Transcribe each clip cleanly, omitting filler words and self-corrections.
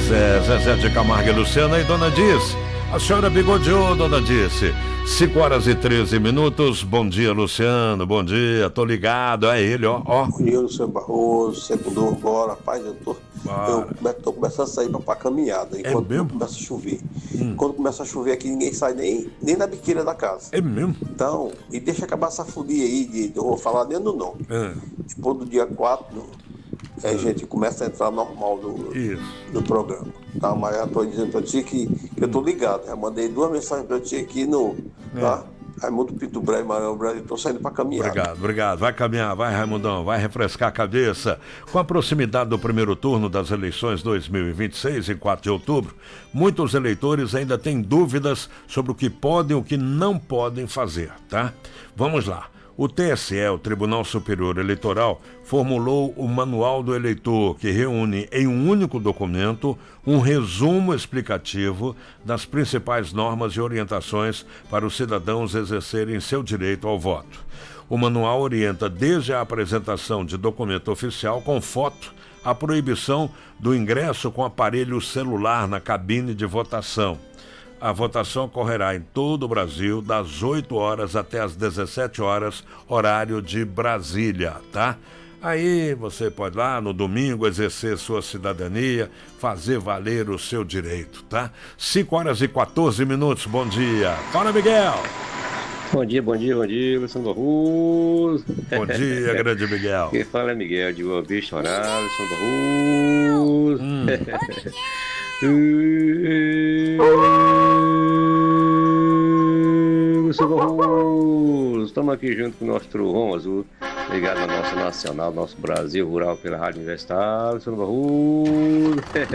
Zezé de Camargo e Luciana e Dona Dirce. A senhora bigodeou, Dona Dirce. 5h13. Bom dia, Luciano. Bom dia, tô ligado. É ele, ó. Bom dia, Luciano Barroso. Segundou agora, rapaz. Eu tô começando a sair pra caminhada enquanto não começa a chover. Quando começa a chover aqui, ninguém sai nem da biqueira da casa. É mesmo? Então, e deixa acabar essa folia aí, eu vou falar dentro do nome. Depois do dia 4, a gente começa a entrar normal do programa. Tá, mas eu tô dizendo pra ti que eu tô ligado. Eu mandei 2 mensagens pra ti aqui no. Tá? Raimundo Pinto Brejo, Maranhão Brasil, tô saindo pra caminhar. Obrigado. Vai caminhar, vai, Raimundão, vai refrescar a cabeça. Com a proximidade do primeiro turno das eleições 2026, em 4 de outubro, muitos eleitores ainda têm dúvidas sobre o que podem e o que não podem fazer, tá? Vamos lá. O TSE, o Tribunal Superior Eleitoral, formulou o Manual do Eleitor, que reúne em um único documento um resumo explicativo das principais normas e orientações para os cidadãos exercerem seu direito ao voto. O manual orienta desde a apresentação de documento oficial com foto, a proibição do ingresso com aparelho celular na cabine de votação. A votação ocorrerá em todo o Brasil, das 8 horas até as 17 horas, horário de Brasília, tá? Aí você pode lá no domingo exercer sua cidadania, fazer valer o seu direito, tá? 5h14. Bom dia. Fala, Miguel. Bom dia, Luciano Barroso. Bom dia, grande Miguel. Quem fala é Miguel de Boa Vista, Horário, Luciano Barroso. Luciano Barroso, estamos aqui junto com o nosso Trovão Azul, ligado na nossa nacional, nosso Brasil Rural pela Rádio Universitária, Luciano Barroso.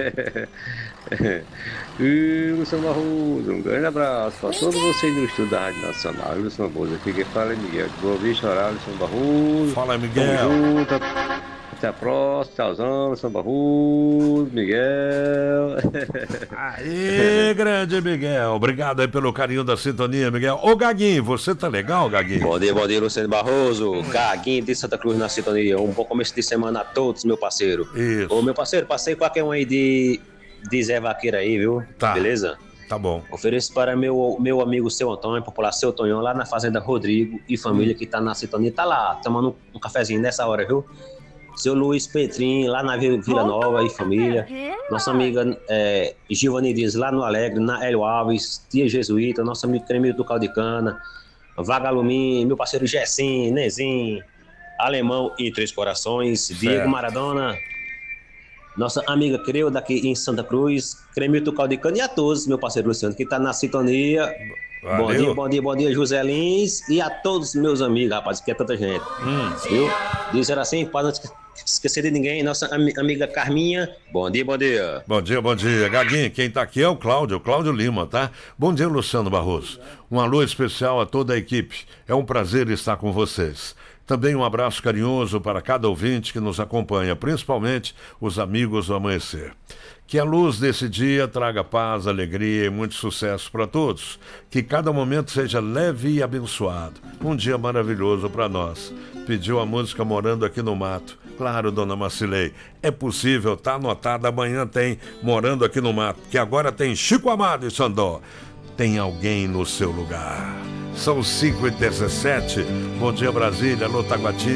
Luciano Barroso, um grande abraço para todos vocês do estúdio da Rádio Nacional. Luciano Barroso, aqui quem fala é Miguel de Boa Vista, Horário, Luciano Barroso. Fala, Miguel. Tamo junto. Até a próxima, tchauzão, Luciano Barroso, Miguel. Aí, grande Miguel. Obrigado aí pelo carinho da sintonia, Miguel. Ô, Gaguinho, você tá legal, Gaguinho? Bom dia, Luciano Barroso. Gaguinho de Santa Cruz na sintonia. Um bom começo de semana a todos, meu parceiro. Isso. Ô, meu parceiro, passei qualquer um aí de Zé Vaqueiro aí, viu? Tá. Beleza? Tá bom. Ofereço para meu amigo Seu Antônio, popular Seu Tonhão, lá na Fazenda Rodrigo e família que tá na sintonia. Tá lá, tomando um cafezinho nessa hora, viu? Seu Luiz Petrinho, lá na Vila Nova e família. Nossa amiga Gilvani Dias, lá no Alegre, na Hélio Alves, Tia Jesuíta, nosso amigo Cremil do Caldo de Cana, Vagalumin, meu parceiro Gessim, Nezim, Alemão e Três Corações, Diego Maradona, nossa amiga Creu daqui em Santa Cruz, Cremil do Caldo de Cana e a todos, meu parceiro Luciano, que tá na sintonia. Valeu. Bom dia, José Lins e a todos meus amigos, rapaz, que é tanta gente. Viu? Dizer assim, para não esquecer de ninguém, nossa amiga Carminha. Bom dia. Bom dia. Gaguinho, quem tá aqui é o Cláudio Lima, tá? Bom dia, Luciano Barroso. Um alô especial a toda a equipe. É um prazer estar com vocês. Também um abraço carinhoso para cada ouvinte que nos acompanha, principalmente os amigos do Amanhecer. Que a luz desse dia traga paz, alegria e muito sucesso para todos. Que cada momento seja leve e abençoado. Um dia maravilhoso para nós. Pediu a música Morando Aqui no Mato. Claro, dona Marcilei, é possível, tá anotada, amanhã tem Morando Aqui no Mato, que agora tem Chico Amado e Xandó. Tem alguém no seu lugar. São 5h17. Bom dia, Brasília. Alô, Taguatinga.